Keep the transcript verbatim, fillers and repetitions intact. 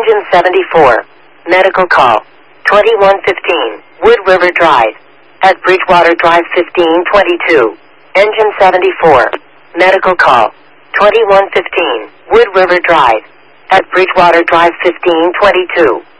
Engine seventy-four. Medical call. twenty-one fifteen. Wood River Drive. At Bridgewater Drive fifteen twenty-two. Engine seventy-four. Medical call. twenty-one fifteen. Wood River Drive. At Bridgewater Drive fifteen twenty-two.